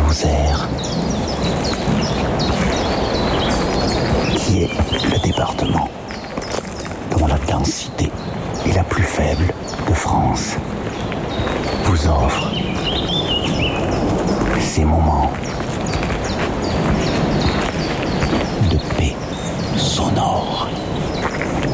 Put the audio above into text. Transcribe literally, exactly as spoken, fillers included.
Lozère, qui est le département dont la densité est la plus faible de France, vous offre